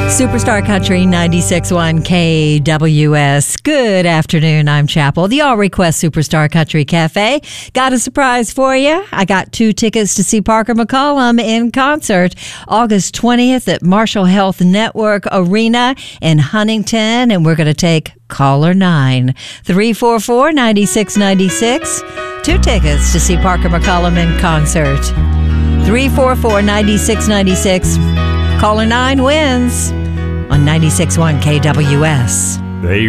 Superstar Country 96.1 KWS. Good afternoon. I'm Chapel, the All Request Superstar Country Cafe. Got a surprise for you. I got 2 tickets to see Parker McCollum in concert August 20th at Marshall Health Network Arena in Huntington, and we're going to take caller 9 344-9696. 2 tickets to see Parker McCollum in concert. 344-9696. Caller 9 wins on 96.1 KWS. They